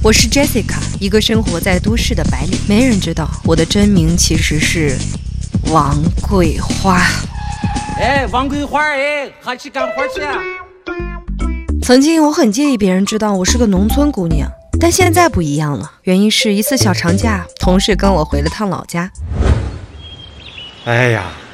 我是 Jessica， 一个生活在都市的白领。没人知道我的真名其实是王桂花。 哎，王桂花，哎，还去干活去啊？ 曾经我很介意别人知道我是个农村姑娘，但现在不一样了。原因是一次小长假，同事跟我回了趟老家。 哎呀，